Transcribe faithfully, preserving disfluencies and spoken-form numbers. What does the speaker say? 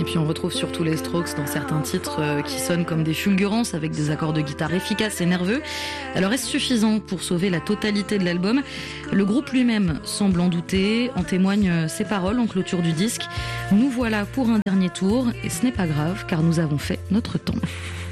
Et puis on retrouve surtout les Strokes dans certains titres euh, qui sonnent comme des fulgurances avec des accords de guitare efficaces et nerveux. Alors est-ce suffisant pour sauver la totalité de l'album ? Le groupe lui-même semble en douter, en témoignent ses paroles en clôture du disque. Nous voilà pour un dernier tour et ce n'est pas grave car nous avons fait notre temps.